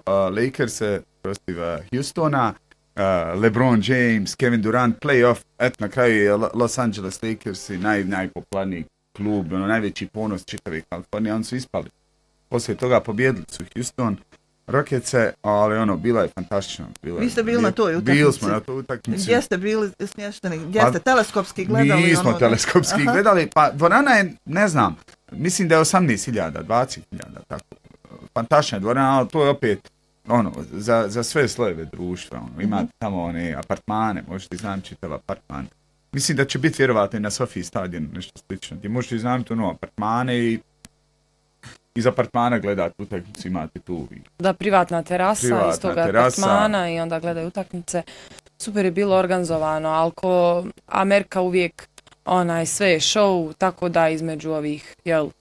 Lakers-e protiv Houstona, LeBron James, Kevin Durant, playoff, eto na kraju je Los Angeles Lakers najpopularniji klub, najveći ponos čitave Kalifornije, oni su ispali. Poslije toga pobjedili su Houston Rockets-e, ali bila je fantastično. Vi ste bili na toj utakmici? Bili smo na toj utakmici. Gdje ste bili smješteni? Gdje ste teleskopski gledali? Mi smo teleskopski gledali, pa dvorana je, ne znam, mislim da je 18.000, 20.000, tako. Fantastična dvorana, ali to je opet za sve slojeve društva. Imate tamo one apartmane, možete iznajmiti čitav apartman. Mislim da će biti vjerovatno i na Sofiji stadionu nešto slično, gdje možete iznajmiti apartmane i iz apartmana gledati utakmicu, imate tu. Da, privatna terasa iz toga apartmana i onda gledaju utakmice. Super je bilo organizovano, ali ko Amerika uvijek sve je show, tako da između ovih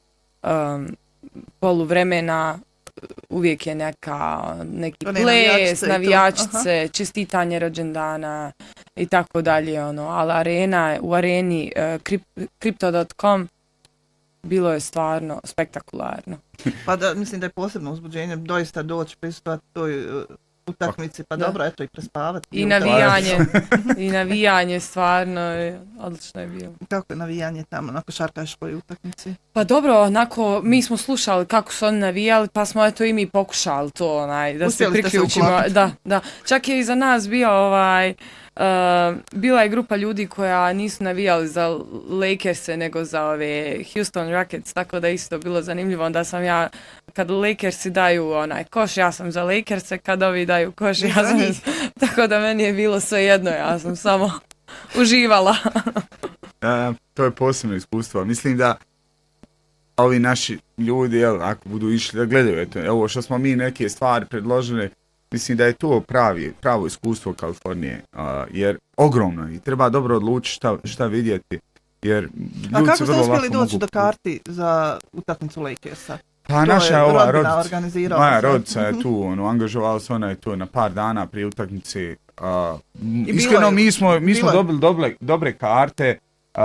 poluvremena uvijek je neki ples, navijačice, čestitanje rođendana i tako dalje. Ali u areni Crypto.com bilo je stvarno spektakularno. Pa da, mislim da je posebno uzbuđenje doista doći prisustvovati toj utakmici, pa dobro, eto i prespavati. I navijanje stvarno, odlično je bilo. Kako je navijanje tamo na košarkaškoj utakmici? Pa dobro, onako, mi smo slušali kako su oni navijali, pa smo eto i mi pokušali to, da se priključimo. Da. Čak je iza nas bio bila je grupa ljudi koja nisu navijali za Lakers-e nego za ove Houston Rockets, tako da isto bilo zanimljivo. Onda sam ja, kad Lakersi daju koš, ja sam za Lakers-e, kad ovi daju koš, ja sam tako da meni je bilo sve jedno, ja sam samo uživala. To je posebno iskustvo. Mislim da ovi naši ljudi, ako budu išli da gledaju, ovo što smo mi neke stvari predložili, mislim da je to pravo iskustvo Kalifornije, jer ogromno je i treba dobro odlučiti šta vidjeti. Jer a kako ste uspjeli doći do karti za utakmicu Lakersa? Pa naša moja rodica je tu, angažovala se, ona je tu na par dana prije utakmice. Iskreno, mi smo dobili dobre karte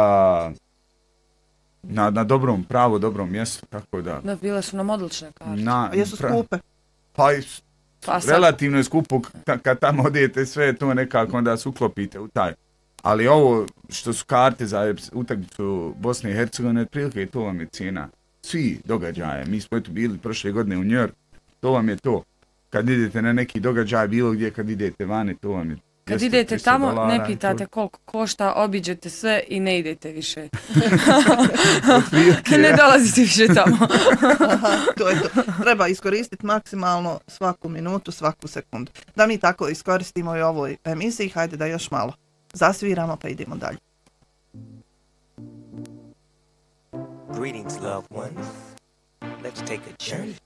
na dobrom mjestu, tako da. Da, bile su nam odlične karte. Jesu skupe? Pa relativno je skupo kad tamo odijete sve to nekako, onda se uklopite u taj. Ali ovo što su karte za utakmicu Bosne i Hercegovine, otprilike to vam je cijena svi događaje. Mi smo bili prošle godine u New York, to vam je to. Kad idete na neki događaj bilo gdje, kad idete vani, to vam je. Kad idete tamo, ne pitate koliko košta, obiđete sve i ne idete više. Ne dolazite više tamo. To je to. Treba iskoristiti maksimalno svaku minutu, svaku sekundu. Da mi tako iskoristimo i ovoj emisiji, hajde da još malo zasviramo pa idemo dalje. Greetings, loved ones. Let's take a journey.